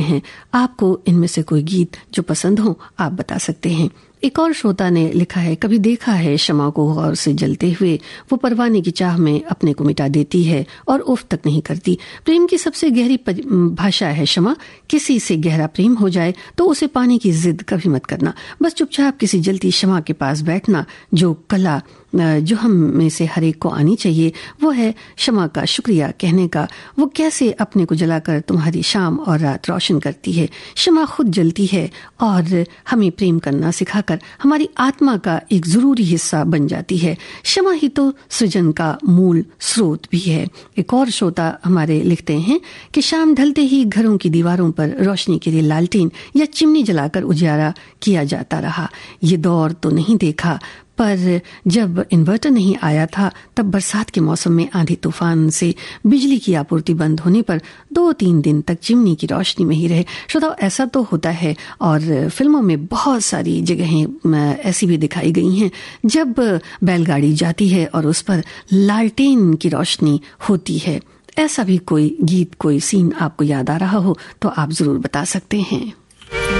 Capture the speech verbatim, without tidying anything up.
हैं। आपको इनमें से कोई गीत जो पसंद हो आप बता सकते हैं। एक और श्रोता ने लिखा है, कभी देखा है शमा को गौर से जलते हुए, वो परवाने की चाह में अपने को मिटा देती है और उफ तक नहीं करती। प्रेम की सबसे गहरी भाषा है शमा। किसी से गहरा प्रेम हो जाए तो उसे पाने की जिद कभी मत करना, बस चुपचाप किसी जलती शमा के पास बैठना। जो कला जो हम में से हर एक को आनी चाहिए वो है शमा का शुक्रिया कहने का। वो कैसे अपने को जलाकर तुम्हारी शाम और रात रोशन करती है। शमा खुद जलती है और हमें प्रेम करना सिखाकर हमारी आत्मा का एक जरूरी हिस्सा बन जाती है। शमा ही तो सृजन का मूल स्रोत भी है। एक और श्रोता हमारे लिखते हैं कि शाम ढलते ही घरों की दीवारों पर रोशनी के लिए लालटेन या चिमनी जलाकर उजियारा किया जाता रहा। ये दौर तो नहीं देखा, पर जब इन्वर्टर नहीं आया था तब बरसात के मौसम में आंधी तूफान से बिजली की आपूर्ति बंद होने पर दो तीन दिन तक चिमनी की रोशनी में ही रहे। श्रोताओ, ऐसा तो होता है और फिल्मों में बहुत सारी जगहें ऐसी भी दिखाई गई हैं जब बैलगाड़ी जाती है और उस पर लालटेन की रोशनी होती है। ऐसा भी कोई गीत, कोई सीन आपको याद आ रहा हो तो आप जरूर बता सकते हैं।